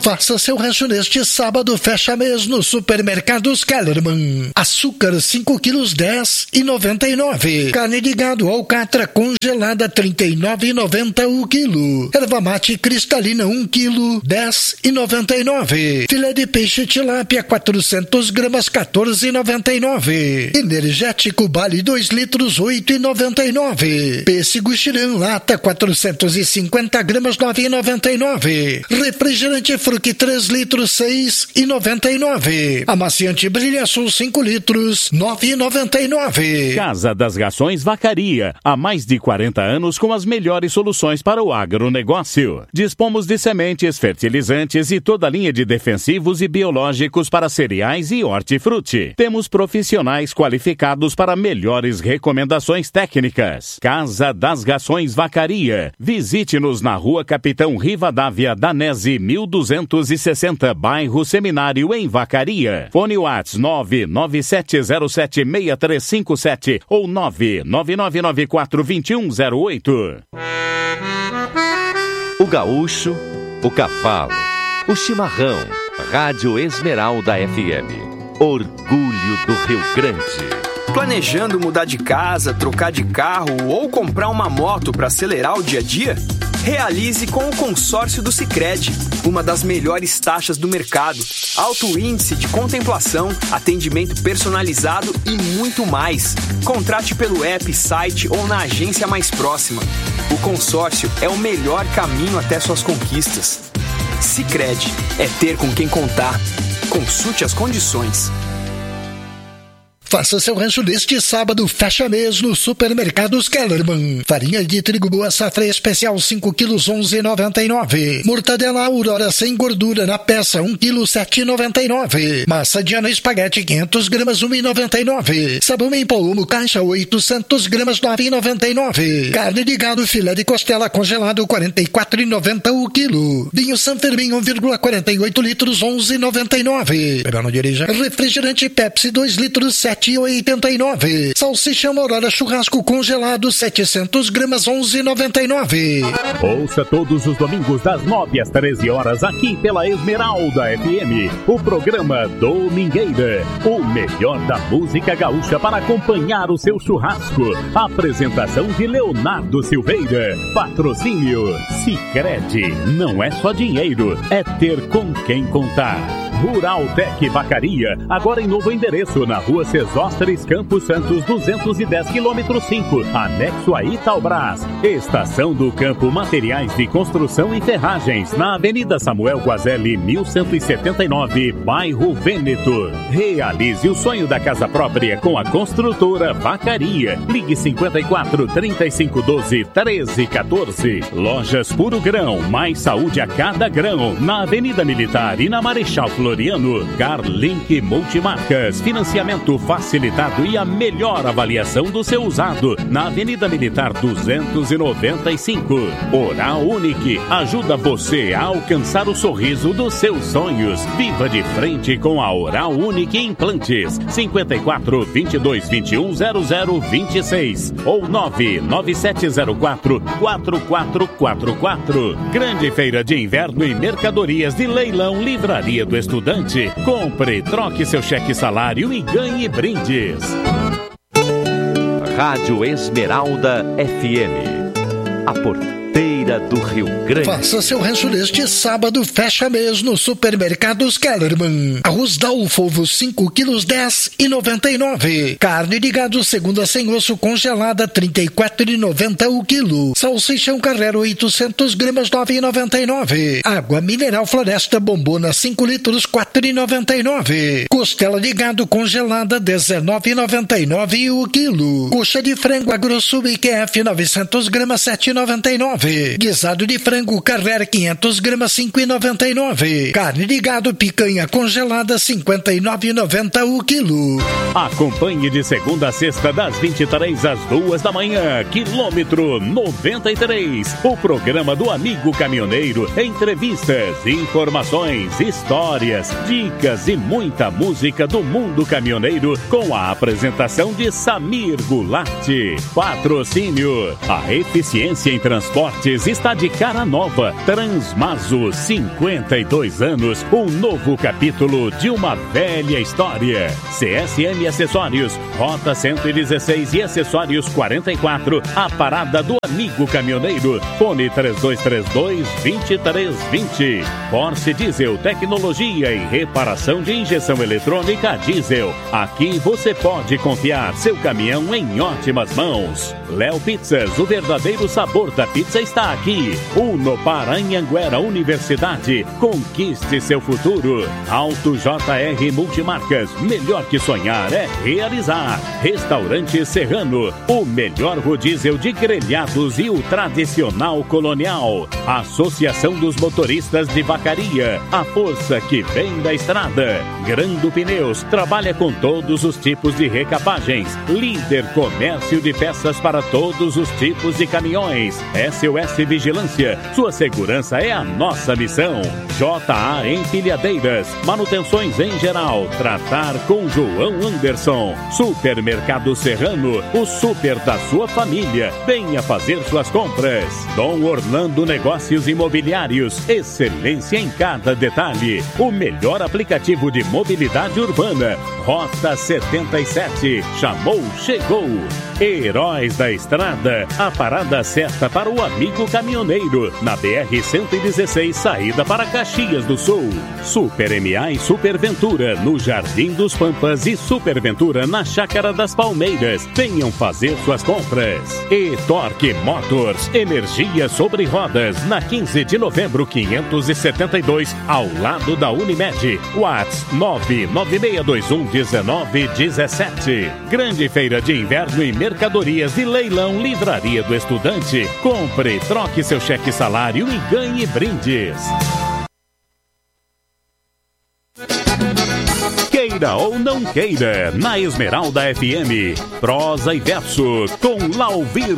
Faça seu rancho neste sábado, fecha mês no Supermercados Kellerman. Açúcar 5 quilos 10,99. Carne de gado alcatra congelada 39,90 o quilo. Erva mate cristalina 1 quilo 10,99. Filé de peixe tilápia 400 gramas 14,99. Energético Bali 2 litros 8,99. Pêssego Xirã lata 450 gramas 9,99. Refrigerante Fruc 3 litros 6,99. Amaciante Brilha Sul 5 litros 9,99. Casa das Rações Vacaria, há mais de 40 anos com as melhores soluções para o agronegócio. Dispomos de sementes, fertilizantes e toda a linha de defensivos e biológicos para cereais e hortifruti. Temos profissionais qualificados para melhores recomendações técnicas. Casa das Rações Vacaria. Visite-nos na Rua Capitão Rivadavia Danese 1260, bairro Seminário, em Vacaria. Fone WhatsApp 997076357 ou 999942108. O gaúcho, o cavalo, o chimarrão. Rádio Esmeralda FM. Orgulho do Rio Grande. Planejando mudar de casa, trocar de carro ou comprar uma moto para acelerar o dia a dia? Realize com o consórcio do Sicredi, uma das melhores taxas do mercado, alto índice de contemplação, atendimento personalizado e muito mais. Contrate pelo app, site ou na agência mais próxima. O consórcio é o melhor caminho até suas conquistas. Sicredi, é ter com quem contar. Consulte as condições. Faça seu rancho neste sábado, fecha mês no Supermercados Kellerman. Farinha de trigo boa safra especial 5 quilos 11,99. Mortadela Aurora sem gordura na peça 1 quilo 7,99. Massa Diana espaguete 500 gramas 1,99. Sabão em pó caixa 800 gramas 9,99. Carne de gado filé de costela congelado 44,90 o quilo. Vinho San Fermin 1,48 litros 11,99. Bebeu não dirija. Refrigerante Pepsi 2 litros 7,89. Salsicha Aurora churrasco congelado 700 gramas 11,99. Ouça todos os domingos das 9 às 13 horas aqui pela Esmeralda FM, o programa Domingueira, o melhor da música gaúcha para acompanhar o seu churrasco. Apresentação de Leonardo Silveira. Patrocínio Sicredi. Não é só dinheiro, é ter com quem contar. Rural Tec Vacaria, agora em novo endereço, na Rua Cesósteres Campos Santos, 210 km 5, anexo a Itaubras. Estação do Campo Materiais de Construção e Ferragens, na Avenida Samuel Guazelli, 1179, bairro Vêneto. Realize o sonho da casa própria com a construtora Vacaria. Ligue 54 3512 1314. Lojas Puro Grão, mais saúde a cada grão, na Avenida Militar e na Marechal Floriano. Carlink Multimarcas, financiamento facilitado e a melhor avaliação do seu usado, na Avenida Militar 295. Oral Unique ajuda você a alcançar o sorriso dos seus sonhos. Viva de frente com a Oral Unique Implantes. 54 22 21 00 26 ou 99704 4444. Grande feira de inverno e mercadorias de leilão Livraria do Estudante. Compre, troque seu cheque salário e ganhe brindes. Rádio Esmeralda FM. A porteira do Rio Grande. Faça seu rancho neste sábado, fecha mês no Supermercados Kellerman. Arroz Dalfo 5 quilos 10,99. Carne de gado segunda sem osso congelada 34,90 o quilo. Salsichão Carrero 800 gramas 9,99. Água mineral Floresta Bombona 5 litros 4,99. Costela de gado congelada 19,99 o quilo. Coxa de frango Agrosul IQF 900 gramas 7,99. Guisado de frango Carrera 500 gramas 5,99. Carne de gado picanha congelada 59,90 o quilo. Acompanhe de segunda a sexta das 23 às 2 da manhã, quilômetro 93. O programa do amigo caminhoneiro, entrevistas, informações, histórias, dicas e muita música do mundo caminhoneiro com a apresentação de Samir Goulart. Patrocínio: a eficiência em transportes está de cara nova. Transmaso, 52 anos, um novo capítulo de uma velha história. CSM Acessórios, Rota 116 e Acessórios 44, a parada do amigo caminhoneiro. Fone 3232-2320. Porsche Diesel, tecnologia e reparação de injeção eletrônica diesel. Aqui você pode confiar seu caminhão em ótimas mãos. Léo Pizzas, o verdadeiro sabor da pizza está aqui. Uno para Anhanguera Universidade. Conquiste seu futuro. Alto JR Multimarcas. Melhor que sonhar é realizar. Restaurante Serrano. O melhor rodízio de grelhados e o tradicional colonial. Associação dos Motoristas de Vacaria. A força que vem da estrada. Grando Pneus. Trabalha com todos os tipos de recapagens. Líder comércio de peças para todos os tipos de caminhões. SOS Vigilância. Sua segurança é a nossa missão. JA Empilhadeiras. Manutenções em geral. Tratar com João Anderson. Supermercado Serrano. O super da sua família. Venha fazer suas compras. Dom Orlando Negócios Imobiliários. Excelência em cada detalhe. O melhor aplicativo de mobilidade urbana. Rota 77. Chamou, chegou. Heróis da Estrada. A parada certa para o amigo caminhoneiro. Na BR-116, saída para Caxias do Sul. Super MA e Super Ventura. No Jardim dos Pampas e Super Ventura na Chácara das Palmeiras. Venham fazer suas compras. E Torque Motors. Energia sobre rodas. Na 15 de novembro, 572. Ao lado da Unimed. WhatsApp 996211917. Grande feira de inverno e mercadorias e leilão Livraria do Estudante. Compre, troque seu cheque salário e ganhe brindes. Queira ou não queira, na Esmeralda FM, prosa e verso com Lauvir